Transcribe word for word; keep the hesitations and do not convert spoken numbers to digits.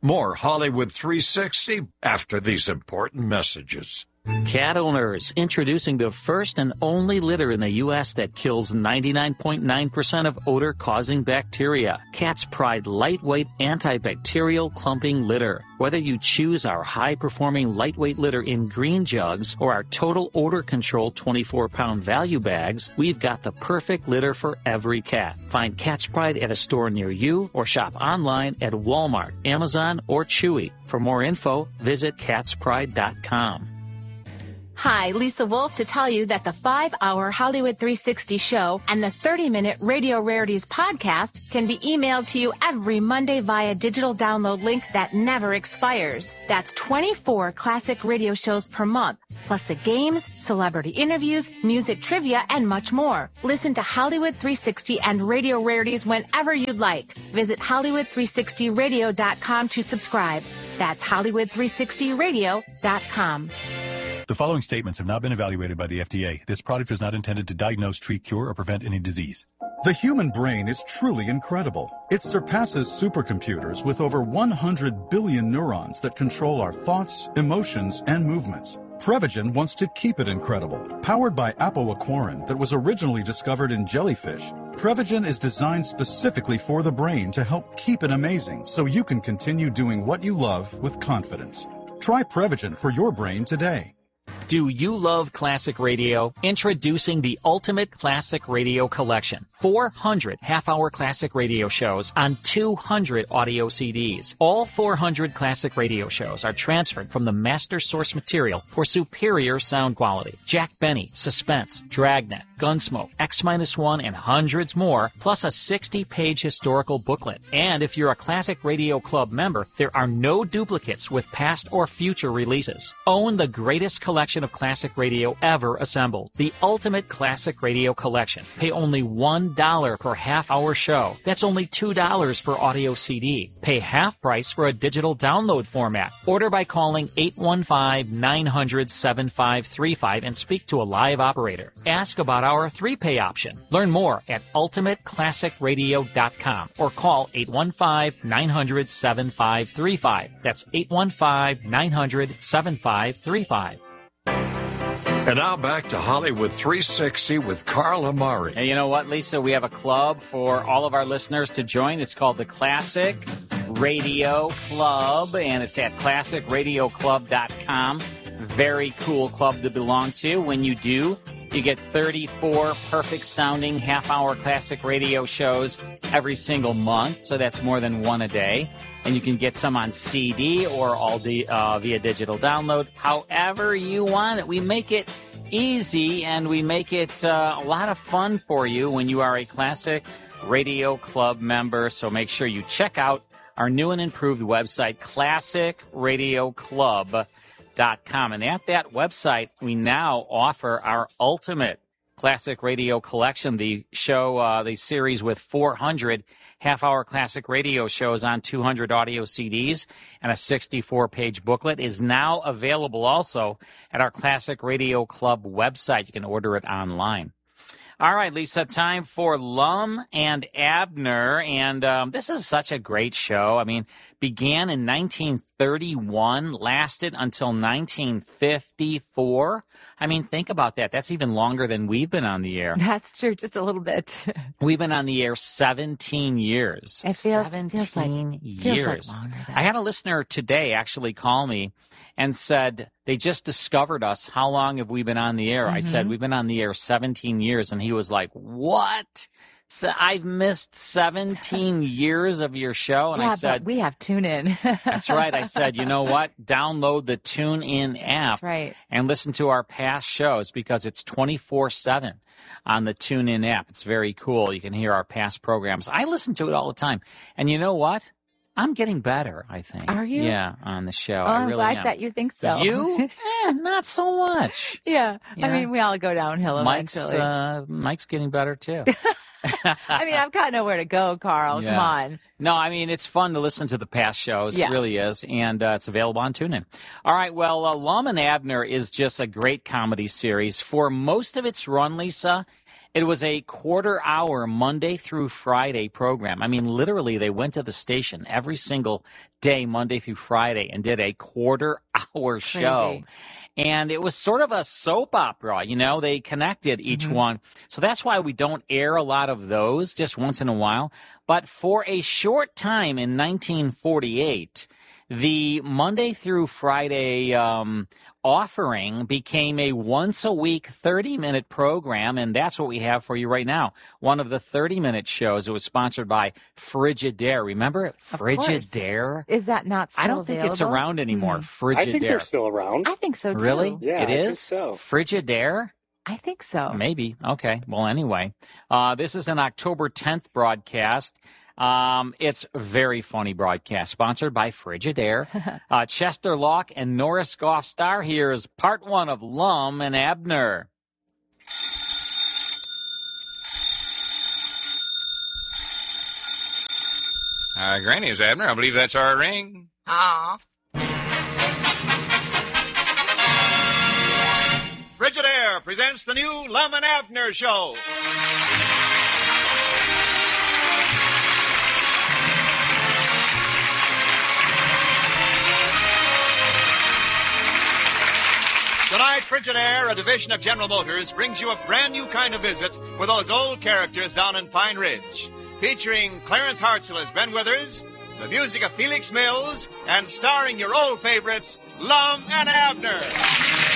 More Hollywood three sixty after these important messages. Cat owners, introducing the first and only litter in the U S that kills ninety-nine point nine percent of odor-causing bacteria. Cat's Pride lightweight antibacterial clumping litter. Whether you choose our high-performing lightweight litter in green jugs or our total odor control twenty-four pound value bags, we've got the perfect litter for every cat. Find Cat's Pride at a store near you or shop online at Walmart, Amazon, or Chewy. For more info, visit cats pride dot com. Hi, Lisa Wolf to tell you that the five hour Hollywood three sixty show and the thirty minute Radio Rarities podcast can be emailed to you every Monday via digital download link that never expires. That's twenty-four classic radio shows per month, plus the games, celebrity interviews, music trivia, and much more. Listen to Hollywood three sixty and Radio Rarities whenever you'd like. Visit Hollywood three sixty radio dot com to subscribe. That's Hollywood three sixty radio dot com. The following statements have not been evaluated by the F D A. This product is not intended to diagnose, treat, cure, or prevent any disease. The human brain is truly incredible. It surpasses supercomputers with over one hundred billion neurons that control our thoughts, emotions, and movements. Prevagen wants to keep it incredible. Powered by apoaquarin that was originally discovered in jellyfish, Prevagen is designed specifically for the brain to help keep it amazing so you can continue doing what you love with confidence. Try Prevagen for your brain today. Do you love classic radio? Introducing the Ultimate Classic Radio Collection. four hundred half-hour classic radio shows on two hundred audio C Ds. All four hundred classic radio shows are transferred from the master source material for superior sound quality. Jack Benny, Suspense, Dragnet, Gunsmoke, X one, and hundreds more, plus a sixty page historical booklet. And if you're a Classic Radio Club member, there are no duplicates with past or future releases. Own the greatest collection of classic radio ever assembled. The Ultimate Classic Radio Collection. Pay only one dollar per half-hour show. That's only two dollars per audio C D. Pay half price for a digital download format. Order by calling eight one five, nine hundred, seven five three five and speak to a live operator. Ask about our three-pay option. Learn more at ultimate classic radio dot com or call eight one five, nine hundred, seven five three five. That's eight one five, nine hundred, seven five three five. And now back to Hollywood three sixty with Carl Amari. And you know what, Lisa? We have a club for all of our listeners to join. It's called the Classic Radio Club, and it's at classic radio club dot com. Very cool club to belong to. When you do, you get thirty-four perfect-sounding half-hour classic radio shows every single month, so that's more than one a day. And you can get some on C D or all the, uh, via digital download, however you want it. We make it easy, and we make it uh, a lot of fun for you when you are a Classic Radio Club member. So make sure you check out our new and improved website, classic radio club dot com. And at that website, we now offer our Ultimate Classic Radio Collection, the show, uh, the series with four hundred half-hour classic radio shows on two hundred audio C Ds and a sixty-four page booklet, is now available also at our Classic Radio Club website. You can order it online. All right, Lisa, time for Lum and Abner, and um, this is such a great show. I mean, began in nineteen thirty-one, lasted until nineteen fifty-four. I mean, think about that. That's even longer than we've been on the air. That's true, just a little bit. We've been on the air seventeen years. It feels, seventeen feels like, years. Feels like longer than. I had a listener today actually call me and said they just discovered us. How long have we been on the air? Mm-hmm. I said, we've been on the air seventeen years. And he was like, what? So I've missed seventeen years of your show. And yeah, I said, but we have TuneIn. That's right. I said, you know what? Download the TuneIn app. That's right. And listen to our past shows because it's twenty-four seven on the TuneIn app. It's very cool. You can hear our past programs. I listen to it all the time. And you know what? I'm getting better, I think. Are you? Yeah, on the show. Oh, I I'm really glad am. that you think so. You? eh, not so much. Yeah. Yeah. I mean, we all go downhill Mike's, eventually. uh, Mike's getting better, too. I mean, I've got nowhere to go, Carl. Yeah. Come on. No, I mean, it's fun to listen to the past shows. Yeah. It really is. And uh, it's available on TuneIn. All right. Well, uh, Lum and Abner is just a great comedy series. For most of its run, Lisa, It was a quarter-hour Monday through Friday program. I mean, literally, they went to the station every single day, Monday through Friday, and did a quarter-hour show. Crazy. And it was sort of a soap opera, you know. They connected each Mm-hmm. one. So that's why we don't air a lot of those, just once in a while. But for a short time in nineteen forty-eight, the Monday through Friday um, offering became a once-a-week thirty-minute program, and that's what we have for you right now. One of the thirty-minute shows. It was sponsored by Frigidaire. Remember Of course. Frigidaire? Is that not still I don't think it's available? around anymore. Hmm. Frigidaire. I think they're still around. I think so, too. Really? Yeah, it I is? think so. Frigidaire? I think so. Maybe. Okay. Well, anyway, uh, this is an October tenth broadcast. Um, it's a very funny broadcast, sponsored by Frigidaire. uh, Chester Locke and Norris Goff Star. Here is part one of Lum and Abner. Uh, Granny, is Abner? I believe that's our ring. Ah. Frigidaire presents the new Lum and Abner Show. Tonight, Frigidaire, a division of General Motors, brings you a brand new kind of visit with those old characters down in Pine Ridge. Featuring Clarence Hartzell as Ben Withers, the music of Felix Mills, and starring your old favorites, Lum and Abner.